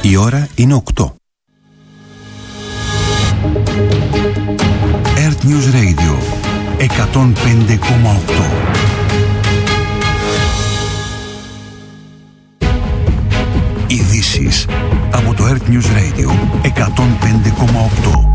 Η ώρα είναι 8. Earth News Radio 105,8. Ειδήσεις από το Earth News Radio 105,8.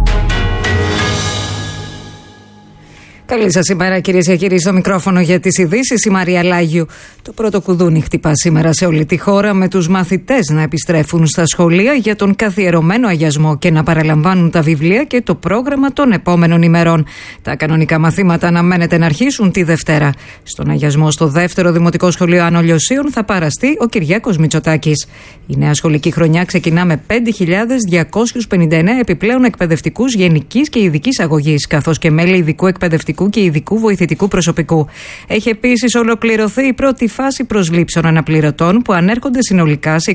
Καλή σας ημέρα, κυρίες και κύριοι, στο μικρόφωνο για τις ειδήσεις η Μαρία Λάγιου. Το πρώτο κουδούνι χτυπά σήμερα σε όλη τη χώρα, με τους μαθητές να επιστρέφουν στα σχολεία για τον καθιερωμένο αγιασμό και να παραλαμβάνουν τα βιβλία και το πρόγραμμα των επόμενων ημερών. Τα κανονικά μαθήματα αναμένεται να αρχίσουν τη Δευτέρα. Στον αγιασμό στο δεύτερο Δημοτικό Σχολείο Άνω Λιωσίων θα παραστεί ο Κυριάκος Μητσοτάκης. Η νέα σχολική χρονιά ξεκινά με 5.259 επιπλέον εκπαιδευτικούς γενικής και ειδικής αγωγής, καθώς και μέλη ειδικού εκπαιδευτικού και ειδικού βοηθητικού προσωπικού. Έχει επίσης ολοκληρωθεί η πρώτη φάση προσλήψεων αναπληρωτών, που ανέρχονται συνολικά σε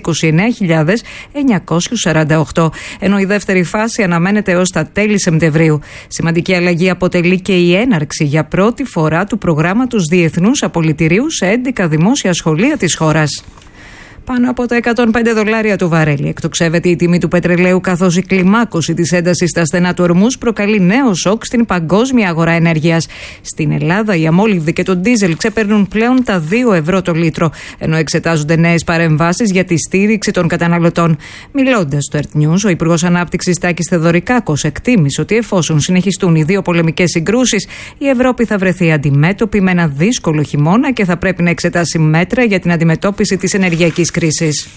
29.948, ενώ η δεύτερη φάση αναμένεται έως τα τέλη Σεπτεμβρίου. Σημαντική αλλαγή αποτελεί και η έναρξη για πρώτη φορά του προγράμματος διεθνούς απολυτηρίου σε 11 δημόσια σχολεία της χώρας. Πάνω από τα $105 το βαρέλι εκτοξεύεται η τιμή του πετρελαίου, καθώς η κλιμάκωση της έντασης στα στενά του Ορμούζ προκαλεί νέο σοκ στην παγκόσμια αγορά ενέργειας. Στην Ελλάδα, οι αμόλυβδοι και το ντίζελ ξεπερνούν πλέον τα €2 το λίτρο, ενώ εξετάζονται νέες παρεμβάσεις για τη στήριξη των καταναλωτών. Μιλώντας στο Earth News, ο Υπουργός Ανάπτυξης Τάκης Θεοδωρικάκος εκτίμησε ότι εφόσον συνεχιστούν οι δύο πολεμικές συγκρούσεις, η Ευρώπη θα βρεθεί αντιμέτωπη με ένα δύσκολο χειμώνα και θα πρέπει να εξετάσει μέτρα για την αντιμετώπιση της ενεργειακής κρίσης.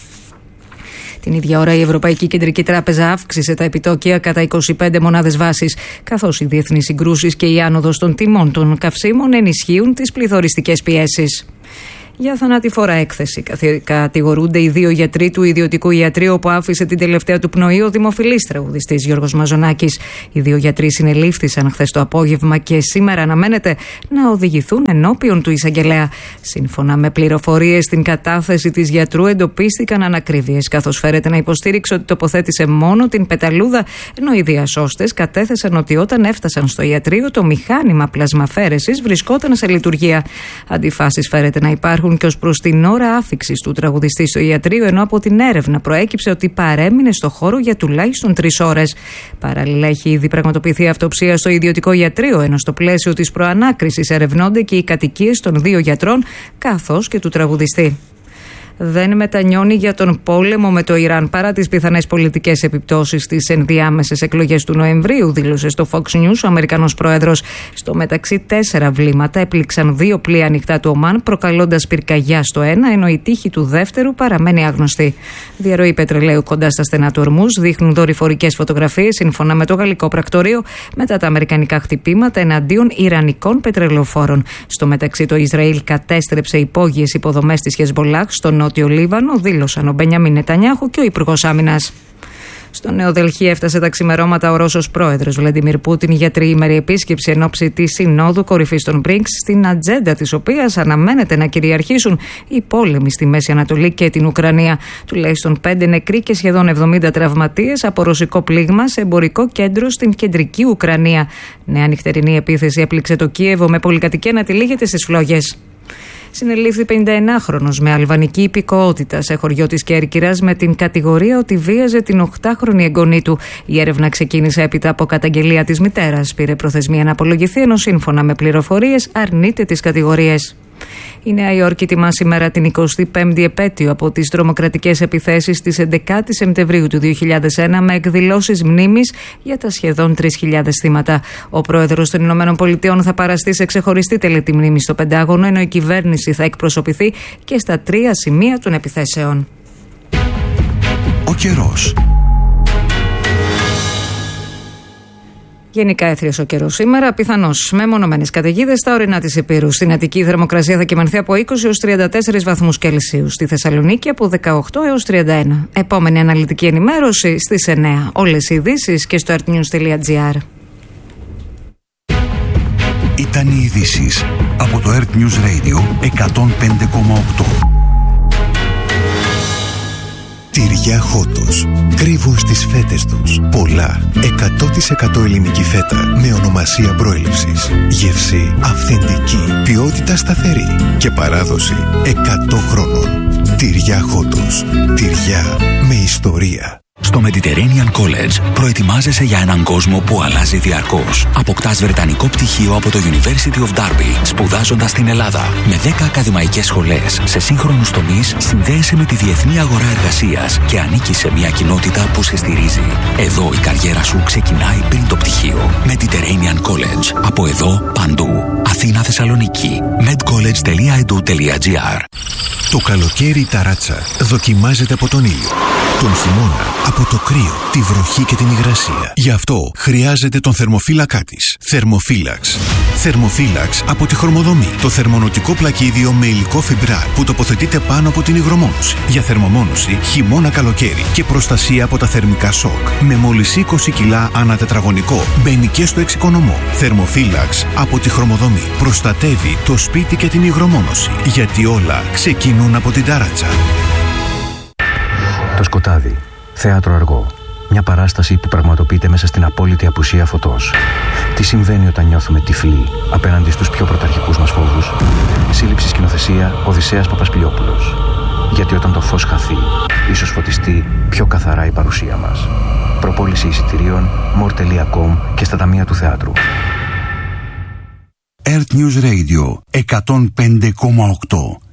Την ίδια ώρα, η Ευρωπαϊκή Κεντρική Τράπεζα αύξησε τα επιτόκια κατά 25 μονάδες βάσης, καθώς οι διεθνείς συγκρούσεις και η άνοδος των τιμών των καυσίμων ενισχύουν τις πληθωριστικές πιέσεις. Για θανατηφόρα έκθεση κατηγορούνται οι δύο γιατροί του ιδιωτικού ιατρείου που άφησε την τελευταία του πνοή ο δημοφιλής τραγουδιστής Γιώργος Μαζονάκης. Οι δύο γιατροί συνελήφθησαν χθες το απόγευμα και σήμερα αναμένεται να οδηγηθούν ενώπιον του εισαγγελέα. Σύμφωνα με πληροφορίες, στην κατάθεση της γιατρού εντοπίστηκαν ανακρίβειες, καθώς φέρεται να υποστήριξε ότι τοποθέτησε μόνο την πεταλούδα, ενώ οι διασώστες κατέθεσαν ότι όταν έφτασαν στο ιατρείο το μηχάνημα πλασμαφέρεσης βρισκόταν σε λειτουργία. Αντιφάσεις φέρεται να υπάρχουν και ως προς την ώρα άφιξης του τραγουδιστή στο ιατρείο, ενώ από την έρευνα προέκυψε ότι παρέμεινε στο χώρο για τουλάχιστον 3 ώρες. Παράλληλα, έχει ήδη πραγματοποιηθεί αυτοψία στο ιδιωτικό ιατρείο, ενώ στο πλαίσιο της προανάκρισης ερευνώνται και οι κατοικίες των δύο γιατρών καθώς και του τραγουδιστή. Δεν μετανιώνει για τον πόλεμο με το Ιράν παρά τις πιθανές πολιτικές επιπτώσεις στις ενδιάμεσες εκλογές του Νοεμβρίου, δήλωσε στο Fox News ο Αμερικανός πρόεδρος. Στο μεταξύ, 4 βλήματα έπληξαν 2 πλοία ανοιχτά του Ομάν, προκαλώντας πυρκαγιά στο ένα, ενώ η τύχη του δεύτερου παραμένει άγνωστη. Διαρροή πετρελαίου κοντά στα στενά του Ορμούζ δείχνουν δορυφορικές φωτογραφίες, σύμφωνα με το γαλλικό πρακτορείο, μετά τα αμερικανικά χτυπήματα εναντίον ιρανικών πετρελαιοφόρων. Στο μεταξύ, το Ισραήλ κατέστρεψε υπόγειες υποδομές της Χεσμολάχ στο Νότιο Λίβανο, δήλωσαν ο Μπενιαμίν Νετανιάχου και ο Υπουργός Άμυνας. Στο Νέο Δελχή έφτασε τα ξημερώματα ο Ρώσος πρόεδρος Βλαντιμίρ Πούτιν για τριήμερη επίσκεψη εν ώψη της Συνόδου Κορυφής των BRICS, στην ατζέντα της οποίας αναμένεται να κυριαρχήσουν οι πόλεμοι στη Μέση Ανατολή και την Ουκρανία. Τουλάχιστον 5 νεκροί και σχεδόν 70 τραυματίες από ρωσικό πλήγμα σε εμπορικό κέντρο στην κεντρική Ουκρανία. Νέα νυχτερινή επίθεση έπληξε το Κίεβο με πολυκατοικία να τυλίγεται στις φλόγες. Συνελήφθη 59χρονος με αλβανική υπηκοότητα σε χωριό της Κέρκυρας με την κατηγορία ότι βίαζε την 8χρονη εγγονή του. Η έρευνα ξεκίνησε έπειτα από καταγγελία της μητέρας. Πήρε προθεσμία να απολογηθεί, ενώ σύμφωνα με πληροφορίες αρνείται τις κατηγορίες. Η Νέα Υόρκη τιμά σήμερα την 25η επέτειο από τις τρομοκρατικές επιθέσεις της 11η Σεπτεμβρίου του 2001 με εκδηλώσεις μνήμης για τα σχεδόν 3.000 θύματα. Ο πρόεδρος των ΗΠΑ θα παραστεί σε ξεχωριστή τελετή μνήμης στο Πεντάγωνο, ενώ η κυβέρνηση θα εκπροσωπηθεί και στα 3 σημεία των επιθέσεων. Ο καιρός. Γενικά έθριος ο καιρός σήμερα, πιθανώς με μονομένες καταιγίδες στα ορεινά της Ηπείρου. Στην Αττική η θερμοκρασία θα κυμανθεί από 20 έως 34 βαθμούς Κελσίου. Στη Θεσσαλονίκη από 18 έως 31. Επόμενη αναλυτική ενημέρωση στις 9. Όλες οι ειδήσεις και στο earthnews.gr. Ήταν οι ειδήσεις από το Earth News Radio 105,8. Τυριά Χότος. Κρύβουν στις φέτες τους πολλά 100% ελληνική φέτα με ονομασία προέλευσης. Γεύση αυθεντική, ποιότητα σταθερή και παράδοση 100 χρόνων. Τυριά Χότος. Τυριά με ιστορία. Στο Mediterranean College προετοιμάζεσαι για έναν κόσμο που αλλάζει διαρκώς. Αποκτάς βρετανικό πτυχίο από το University of Derby, σπουδάζοντας στην Ελλάδα. Με 10 ακαδημαϊκές σχολές σε σύγχρονους τομείς, συνδέεσαι με τη διεθνή αγορά εργασίας και ανήκεις σε μια κοινότητα που σε στηρίζει. Εδώ η καριέρα σου ξεκινάει πριν το πτυχίο. Mediterranean College. Από εδώ παντού. Αθήνα, Θεσσαλονίκη. medcollege.edu.gr. Το καλοκαίρι η ταράτσα δοκιμάζεται από τον ήλιο. Τον χειμώνα από το κρύο, τη βροχή και την υγρασία. Γι' αυτό χρειάζεται τον θερμοφύλακά της. Θερμοφύλαξ. Θερμοφύλαξ από τη Χρωμοδομή. Το θερμονοτικό πλακίδιο με υλικό φιμπράρ που τοποθετείται πάνω από την υγρομόνωση. Για θερμομόνωση χειμώνα-καλοκαίρι και προστασία από τα θερμικά σοκ. Με μόλις 20 κιλά ανά τετραγωνικό. Μπαίνει και στο εξοικονομό. Θερμοφύλαξ από τη Χρωμοδομή. Προστατεύει το σπίτι και την υγρομόνωση. Γιατί όλα ξεκινούν από την ταράτσα. Το σκοτάδι. Θέατρο αργό. Μια παράσταση που πραγματοποιείται μέσα στην απόλυτη απουσία φωτός. Τι συμβαίνει όταν νιώθουμε τυφλοί απέναντι στους πιο πρωταρχικούς μας φόβους. Σύλληψη σκηνοθεσία Οδυσσέας Παπασπιλιόπουλος. Γιατί όταν το φως χαθεί, ίσως φωτιστεί πιο καθαρά η παρουσία μας. Προπόληση εισιτηρίων more.com και στα ταμεία του θεάτρου. Earth News Radio 105,8.